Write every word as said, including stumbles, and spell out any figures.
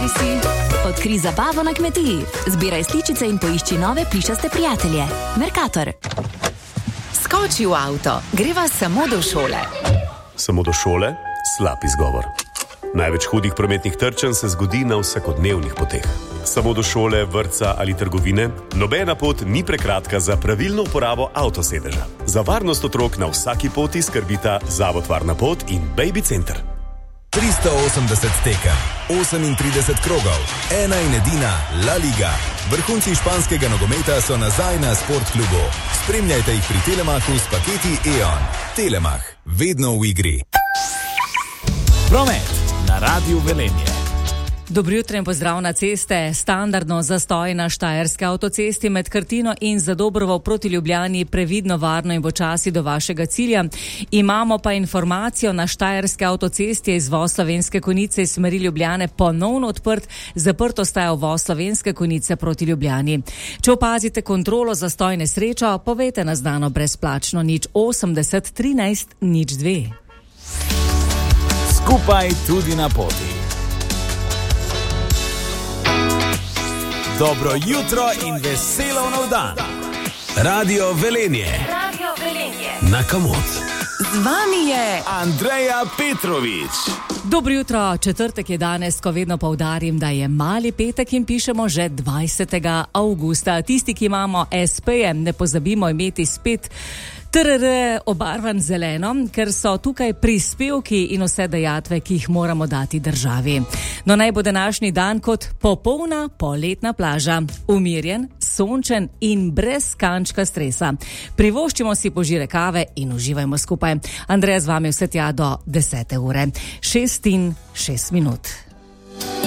si. Odkri zabavo na kmetiji. Zbiraj sličice in poišči nove plišaste prijatelje. Mercator. Skoči v avto, greva samo do šole. Samo do šole? Slab izgovor. Največ hudih prometnih trčenj se zgodi na vsakodnevnih poteh. Samo do šole, vrtca ali trgovine, nobena pot ni prekratka za pravilno uporabo avtosedeža. Za varnost otrok na vsaki poti skrbita Zavod Varna pot in Baby Center. tristo osemdeset tekem, osemintrideset krogov, ena in edina La Liga. Vrhunci španskega nogometa so nazaj na Sportklubu. Spremljajte jih pri Telemachu s paketi E O N. Telemach, vedno v igri. Promet na Radiu Velenje. Dobro jutro in pozdrav na ceste. Standardno zastoj na štajerski avtocesti med Krtino in Zadobrovo proti Ljubljani, previdno, varno in počasi do vašega cilja. Imamo pa informacijo, na štajerski avtocesti je izvoz Slovenske Konjice iz smeri Ljubljane ponovno odprt, zaprt ostaja uvoz Slovenske Konjice proti Ljubljani. Če opazite kontrolo zastoj nesrečo, povejte na znano brezplačno nič osemdeset trinajst nič dve. Skupaj tudi na poti. Dobro jutro in veselo nov dan. Radio Velenje. Radio Velenje. Na Komod. Z vami je Andreja Petrovič. Dobro jutro, četrtek je danes, ko vedno poudarim, da je mali petek in pišemo že dvajsetega avgusta. Tisti, ki imamo es pe-je, ne pozabimo imeti spet T R R obarvan zeleno, ker so tukaj prispevki in vse dejatve, ki jih moramo dati državi. No, naj bo današnji dan kot popolna poletna plaža. Umirjen, sončen in brez kančka stresa. Privoščimo si požire kave in uživajmo skupaj. Andreja z vami vse tja do desete ure. Šest in šest minut.